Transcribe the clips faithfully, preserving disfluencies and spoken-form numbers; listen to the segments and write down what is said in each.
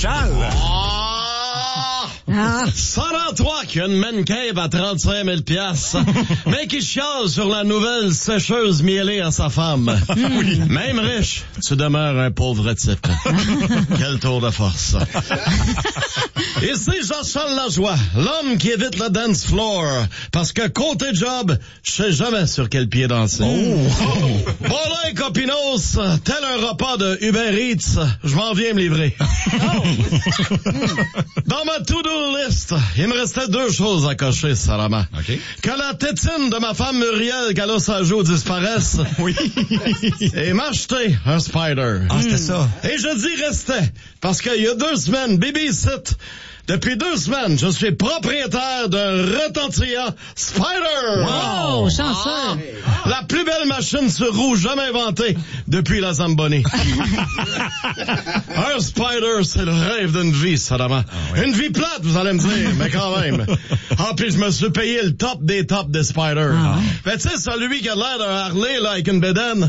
Jachal. Ah. Sors-en-toi qu'il y a une man cave à trente-cinq mille piastres, mais qui chiale sur la nouvelle sécheuse mielée à sa femme. Oui. Même riche, tu demeures un pauvre type. Quel tour de force. Ici Jean-Charles Lajoie, l'homme qui évite le dance floor, parce que côté job, je sais jamais sur quel pied danser. Oh. Voilà et copinos, tel un repas de Uber Eats, je m'en viens me livrer. Oh. Dans ma to-do list, il me restait deux choses à cocher, Sarama. Okay. Que la tétine de ma femme Muriel Gallo-Sajo disparaisse. Oui. Et m'acheter un Spider. Ah, c'était ça. Et je dis restait, parce qu'il y a deux semaines, babysit. Depuis deux semaines, je suis propriétaire d'un retentillant Spider. Wow, chanceux. Ah, la plus belle machine sur roue jamais inventée depuis la Zamboni. Un Spider, c'est le rêve d'une vie, Sadama. Ah, oui. Une vie plate, vous allez me dire, mais quand même. Ah, puis je me suis payé le top des tops des Spider. Ah. Mais tu sais, celui qui a l'air d'un Harley, là, avec une bédaine.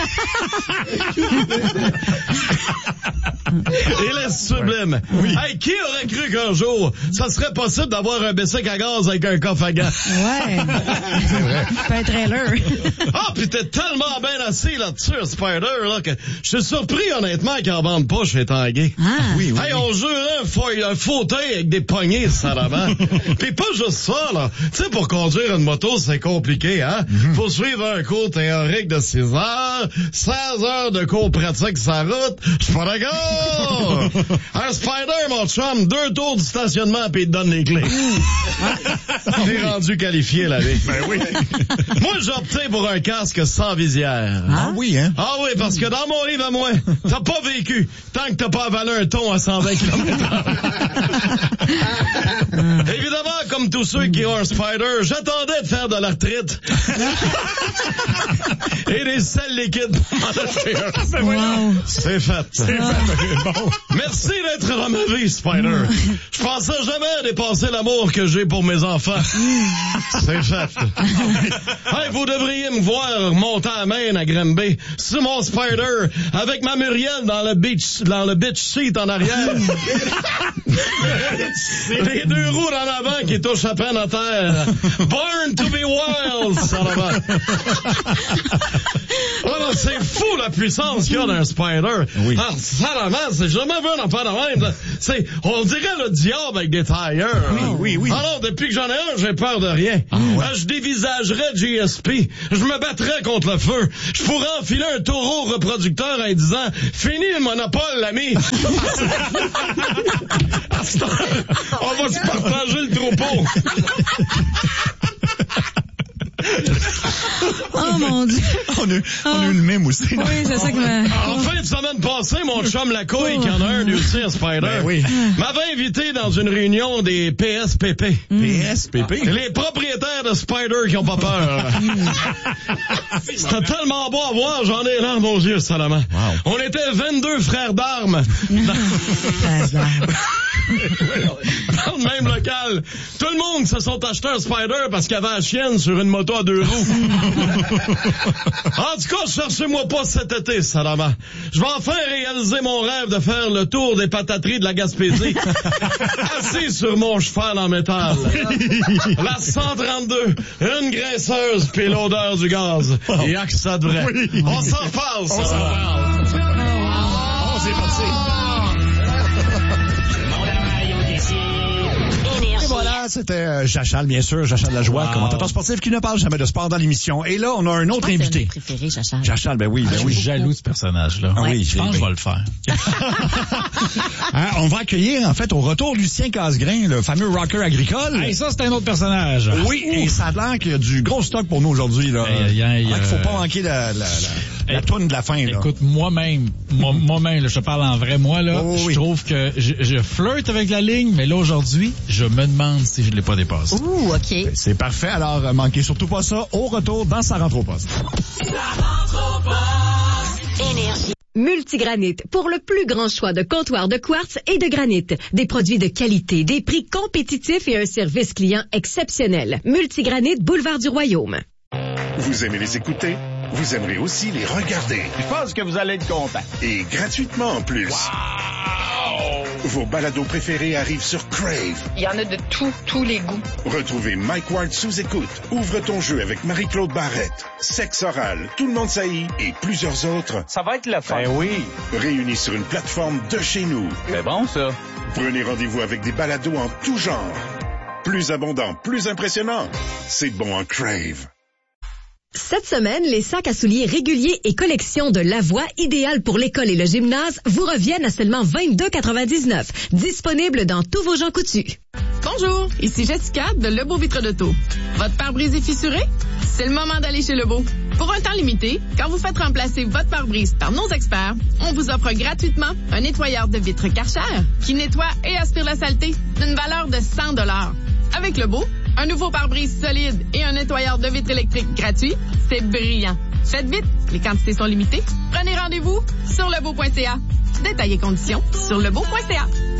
Il est sublime. Oui. Hey, qui aurait cru qu'un jour, ça serait possible d'avoir un bicycle à gaz avec un coffre à gants? Ouais. C'est vrai. Pas un trailer. Ah, pis t'es tellement bien assis là-dessus, Spider, là, que je suis surpris, honnêtement, qu'ils en vendent pas chez Tanguay. Ah. Oui, oui. Hey, on jurait un, fa- un fauteuil avec des poignées, ça, avant. Pis pas juste ça, là. Tu sais, pour conduire une moto, c'est compliqué, hein? Mm-hmm. Faut suivre un cours théorique de six heures, seize heures de cours pratique sur la route. Je suis pas d'accord! Un Spider, mon chum, deux tours du stationnement pis il te donne les clés. T'es rendu qualifié, la vie. Ben oui. Moi, j'ai opté pour un casque sans visière. Ah oui, hein? Ah oui, parce que dans mon livre à moi, t'as pas vécu tant que t'as pas avalé un thon à cent vingt kilomètres heure. Évidemment, comme tous ceux qui ont un Spider, j'attendais de faire de l'arthrite. Et des sels liquides pour m'en acheter un. Wow. C'est fait. C'est fait. Bon. Merci d'être dans ma vie, Spider. Je pensais jamais dépasser l'amour que j'ai pour mes enfants. C'est fait. Hey, vous devriez me voir monter à main à Granby sur mon Spider avec ma Muriel dans le beach, dans le beach seat en arrière. Les deux roues en avant qui touchent à peine à terre. Born to be wild, ça là-bas. Oh non, c'est fou la puissance qu'il y a d'un Spider. Oui. Ah, salamand, c'est jamais vu un affaire de même. C'est, on dirait le diable avec des tailleurs. Oui, oui, oui. Alors, depuis que j'en ai un, j'ai peur de rien. Ah, ouais. Je dévisagerais G S P. Je me battrais contre le feu. Je pourrais enfiler un taureau reproducteur en disant « Fini le monopole, l'ami! » On va se partager le troupeau. Oh mon Dieu. On a, on a eu le même aussi. Oui, c'est ça que me... En fin de semaine passée, mon chum Lacouille, qui en a un lui aussi, un Spider, ben oui. m'avait invité dans une réunion des P S P P. Mm. P S P P? Les propriétaires de Spider qui ont pas peur. C'était tellement beau à voir, j'en ai larmes aux yeux, Salomon. Wow. On était vingt-deux frères d'armes. Dans le même local. Tout le monde se sont achetés un Spider parce qu'il y avait la chienne sur une moto à deux roues. En tout cas, cherchez-moi pas cet été, Salama. Je vais enfin réaliser mon rêve de faire le tour des patateries de la Gaspésie. Assis sur mon cheval en métal. La cent trente-deux, une graisseuse puis l'odeur du gaz. Il y a que ça de vrai. Oui. On s'en parle, ça. On s'en parle. Oh, c'est parti. Et voilà, c'était euh, Jachal, bien sûr, Jachal Lajoie, wow. Commentateur sportif qui ne parle jamais de sport dans l'émission. Et là, on a un autre je invité. C'est mon préféré, Jachal. Jachal, ben oui, ben ah, oui. Je suis jaloux de ce personnage-là. Ouais. Oui, je pense que je vais le faire. Hein, on va accueillir, en fait, au retour, Lucien Casgrain, le fameux rocker agricole. Hey, ça, c'est un autre personnage. Oui, Ouf. Et ça a l'air qu'il y a du gros stock pour nous aujourd'hui, là. Hey, y a, y a, il faut pas manquer la, la, la, la hey, toune de la fin, là. Écoute, moi-même, moi, moi-même, là, je te parle en vrai, moi, là, oh, je oui. trouve que je, je flirte avec la ligne, mais là, aujourd'hui, je me demande si je l'ai pas dépassé. Ouh, OK. C'est parfait. Alors, euh, manquez surtout pas ça. Au retour, dans Sa rentre au poste. Ça rentre au poste. Énergie. Multigranit, pour le plus grand choix de comptoirs de quartz et de granit. Des produits de qualité, des prix compétitifs et un service client exceptionnel. Multigranit, boulevard du Royaume. Vous aimez les écouter? Vous aimerez aussi les regarder. Je pense que vous allez être content. Et gratuitement en plus. Wow! Vos balados préférés arrivent sur Crave. Il y en a de tous, tous les goûts. Retrouvez Mike Ward sous écoute. Ouvre ton jeu avec Marie-Claude Barrette. Sexe oral, Tout le monde saillit et plusieurs autres. Ça va être le fun. Ben oui. Réunis sur une plateforme de chez nous. C'est bon, ça. Prenez rendez-vous avec des balados en tout genre. Plus abondant, plus impressionnant. C'est bon en Crave. Cette semaine, les sacs à souliers réguliers et collection de Lavoie, idéal pour l'école et le gymnase, vous reviennent à seulement vingt-deux quatre-vingt-dix-neuf. Disponible dans tous vos Jean Coutu. Bonjour, ici Jessica de Lebeau Vitre d'Auto. Votre pare-brise est fissuré? C'est le moment d'aller chez Lebeau. Pour un temps limité, quand vous faites remplacer votre pare-brise par nos experts, on vous offre gratuitement un nettoyeur de vitres Karcher qui nettoie et aspire la saleté d'une valeur de cent dollars. Avec Lebeau, un nouveau pare-brise solide et un nettoyeur de vitres électriques gratuit, c'est brillant. Faites vite, les quantités sont limitées. Prenez rendez-vous sur lebeau point c a. Détails et conditions sur lebeau point c a.